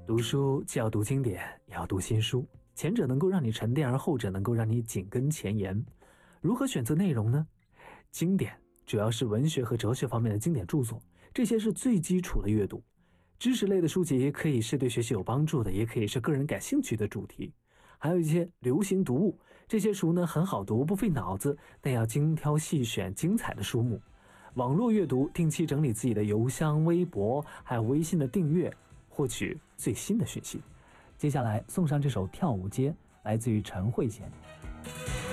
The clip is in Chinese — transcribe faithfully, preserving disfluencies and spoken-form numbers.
读书既要读经典，也要读新书，前者能够让你沉淀，而后者能够让你紧跟前沿。如何选择内容呢？经典主要是文学和哲学方面的经典著作，这些是最基础的阅读。知识类的书籍也可以是对学习有帮助的，也可以是个人感兴趣的主题。还有一些流行读物，这些书呢很好读，不费脑子，但要精挑细选精彩的书目。网络阅读，定期整理自己的邮箱、微博还有微信的订阅，获取最新的讯息。接下来送上这首《跳舞街》，来自于陈慧娴。